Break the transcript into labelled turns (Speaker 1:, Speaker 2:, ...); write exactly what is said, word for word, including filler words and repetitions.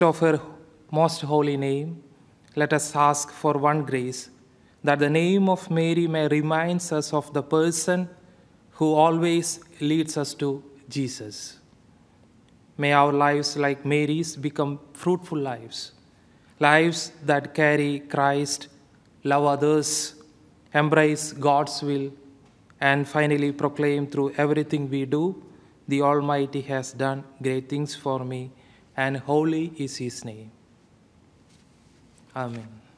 Speaker 1: Of her most holy name, let us ask for one grace, that the name of Mary may remind us of the person who always leads us to Jesus. May our lives, like Mary's, become fruitful lives, lives that carry Christ, love others, embrace God's will, and finally proclaim through everything we do, the Almighty has done great things for me, and holy is his name. Amen.